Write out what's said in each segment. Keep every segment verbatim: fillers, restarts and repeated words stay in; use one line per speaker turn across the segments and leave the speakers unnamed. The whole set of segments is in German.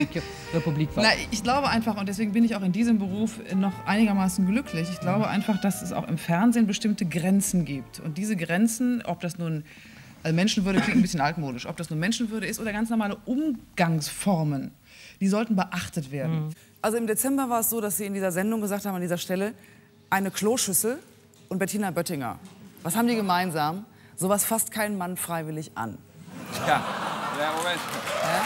Republik war.
Na, ich glaube einfach, und deswegen bin ich auch in diesem Beruf noch einigermaßen glücklich, ich glaube einfach, dass es auch im Fernsehen bestimmte Grenzen gibt. Und diese Grenzen, ob das nun, also Menschenwürde klingt ein bisschen altmodisch, ob das nun Menschenwürde ist oder ganz normale Umgangsformen, die sollten beachtet werden.
Mhm. Also im Dezember war es so, dass Sie in dieser Sendung gesagt haben, an dieser Stelle, eine Kloschüssel und Bettina Böttinger. Was haben die gemeinsam? Sowas fasst kein Mann freiwillig an.
Ja, ja Moment.
Ja?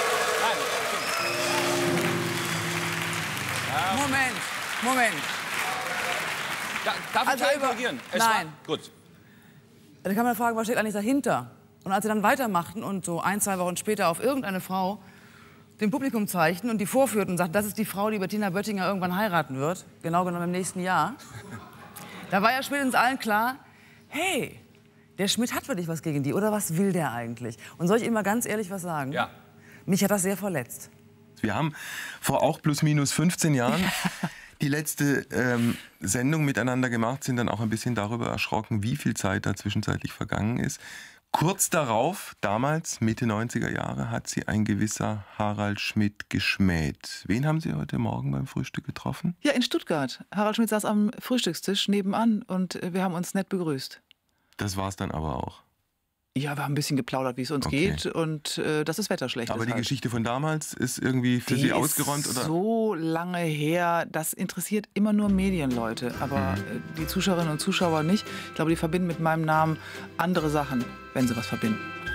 Ja.
Moment, Moment.
Da, darf ich
Also
gleich
über-
korrigieren? Es
Nein.
War, gut.
Da kann man fragen, was steht eigentlich dahinter? Und als sie dann weitermachten und so ein, zwei Wochen später auf irgendeine Frau dem Publikum zeigten und die vorführten und sagten, das ist die Frau, die Bettina Böttinger irgendwann heiraten wird, genau genommen im nächsten Jahr, da war ja spätestens allen klar, hey, der Schmidt hat wirklich was gegen die, oder was will der eigentlich? Und soll ich Ihnen mal ganz ehrlich was sagen?
Ja.
Mich hat das sehr verletzt.
Wir haben vor auch plus minus fünfzehn Jahren die letzte ähm, Sendung miteinander gemacht, sind dann auch ein bisschen darüber erschrocken, wie viel Zeit da zwischenzeitlich vergangen ist. Kurz darauf, damals, Mitte neunziger Jahre, hat sie ein gewisser Harald Schmidt geschmäht. Wen haben Sie heute Morgen beim Frühstück getroffen?
Ja, in Stuttgart. Harald Schmidt saß am Frühstückstisch nebenan und wir haben uns nett begrüßt.
Das war es dann aber auch.
Ja, wir haben ein bisschen geplaudert, wie es uns
Okay.
geht und äh, dass das Wetter schlecht
Aber
ist.
die
halt.
Geschichte von damals ist irgendwie für
Die
Sie
ist
ausgeräumt? Oder?
so lange her, das interessiert immer nur Medienleute, aber äh, die Zuschauerinnen und Zuschauer nicht. Ich glaube, die verbinden mit meinem Namen andere Sachen, wenn sie was verbinden.